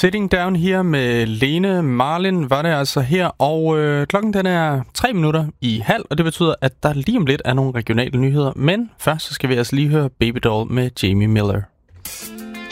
Sitting Down Here med Lene Marlin var det altså her, og klokken den er 3:03, og det betyder, at der lige om lidt er nogle regionale nyheder. Men først så skal vi altså lige høre Baby Doll med Jamie Miller.